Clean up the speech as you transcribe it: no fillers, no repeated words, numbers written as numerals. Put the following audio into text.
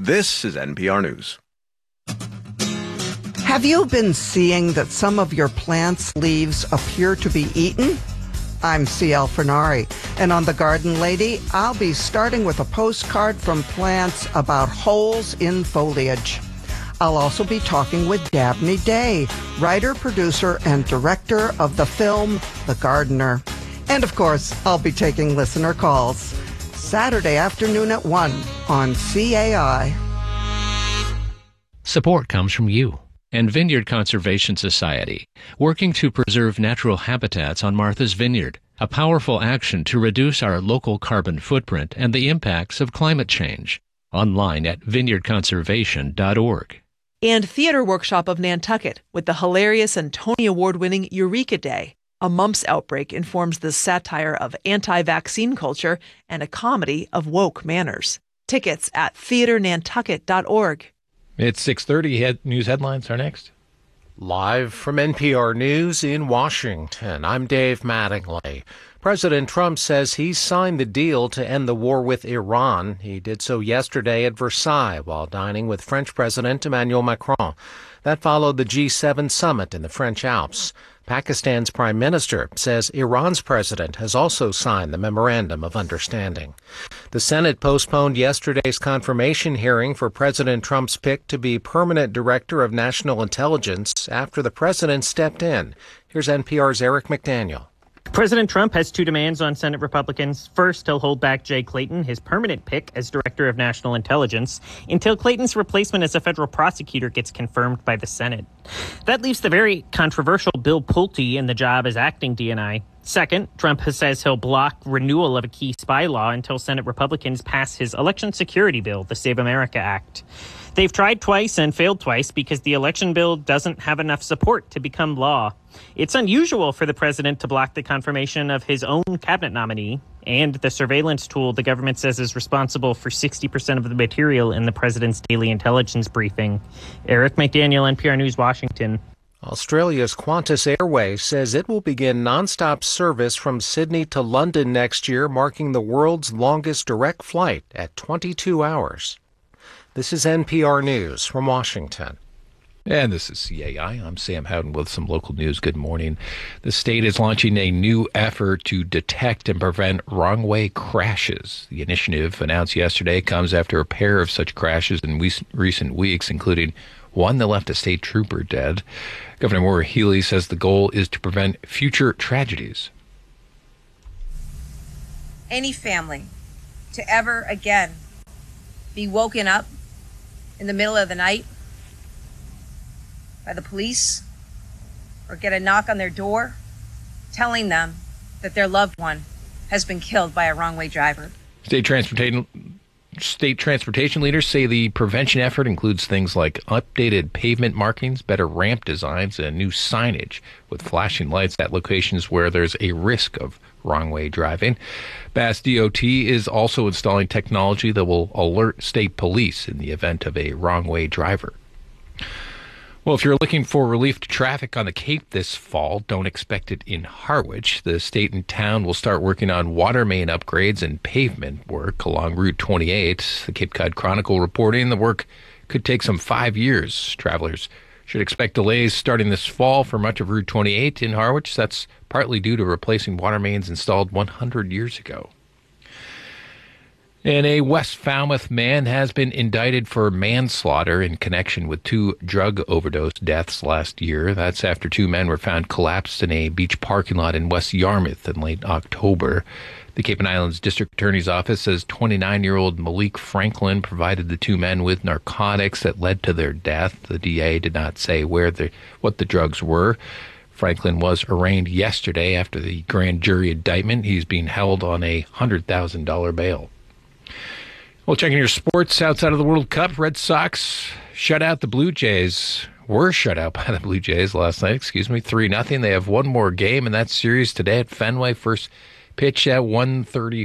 This is NPR News. Have you been seeing that some of your plants' leaves appear to be eaten? I'm C.L. Fernari, and on The Garden Lady, I'll be starting with a postcard from plants about holes in foliage. I'll also be talking with Dabney Day, writer, producer, and director of the film The Gardener. And of course, I'll be taking listener calls. Saturday afternoon at 1 on CAI. Support comes from you and Vineyard Conservation Society, working to preserve natural habitats on Martha's Vineyard, a powerful action to reduce our local carbon footprint and the impacts of climate change. Online at vineyardconservation.org. And Theater Workshop of Nantucket with the hilarious and Tony Award-winning Eureka Day. A mumps outbreak informs the satire of anti-vaccine culture and a comedy of woke manners. Tickets at theaternantucket.org. It's 6:30. News headlines are next. Live from NPR News in Washington, I'm Dave Mattingly. President Trump says he's signed the deal to end the war with Iran. He did so yesterday at Versailles while dining with French President Emmanuel Macron. That followed the G7 summit in the French Alps. Pakistan's prime minister says Iran's president has also signed the memorandum of understanding. The Senate postponed yesterday's confirmation hearing for President Trump's pick to be permanent director of national intelligence after the president stepped in. Here's NPR's Eric McDaniel. President Trump has two demands on Senate Republicans. First, he'll hold back Jay Clayton, his permanent pick as Director of National Intelligence, until Clayton's replacement as a federal prosecutor gets confirmed by the Senate. That leaves the very controversial Bill Pulte in the job as acting DNI. Second, Trump says he'll block renewal of a key spy law until Senate Republicans pass his election security bill, the Save America Act. They've tried twice and failed twice because the election bill doesn't have enough support to become law. It's unusual for the president to block the confirmation of his own cabinet nominee and the surveillance tool the government says is responsible for 60% of the material in the president's daily intelligence briefing. Eric McDaniel, NPR News, Washington. Australia's Qantas Airways says it will begin nonstop service from Sydney to London next year, marking the world's longest direct flight at 22 hours. This is NPR News from Washington. And this is CAI. I'm Sam Howden with some local news. Good morning. The state is launching a new effort to detect and prevent wrong-way crashes. The initiative, announced yesterday, comes after a pair of such crashes in recent weeks, including one that left a state trooper dead. Governor Maura Healey says the goal is to prevent future tragedies. Any family to ever again be woken up in the middle of the night by the police or get a knock on their door telling them that their loved one has been killed by a wrong-way driver. State transportation leaders say the prevention effort includes things like updated pavement markings, better ramp designs, and new signage with flashing lights at locations where there's a risk of wrong-way driving. Bass DOT is also installing technology that will alert state police in the event of a wrong-way driver. Well, if you're looking for relief to traffic on the Cape this fall, don't expect it in Harwich. The state and town will start working on water main upgrades and pavement work along Route 28. The Cape Cod Chronicle reporting the work could take some 5 years. Travelers should expect delays starting this fall for much of Route 28 in Harwich. That's partly due to replacing water mains installed 100 years ago. And a West Falmouth man has been indicted for manslaughter in connection with 2 drug overdose deaths last year. That's after 2 men were found collapsed in a beach parking lot in West Yarmouth in late October. The Cape and Islands District Attorney's Office says 29-year-old Malik Franklin provided the 2 men with narcotics that led to their death. The DA did not say what the drugs were. Franklin was arraigned yesterday after the grand jury indictment. He's being held on a $100,000 bail. Well, checking your sports outside of the World Cup, Red Sox shut out the Blue Jays. Were shut out by the Blue Jays last night, 3-0. They have one more game in that series today at Fenway. First pitch at 1:30.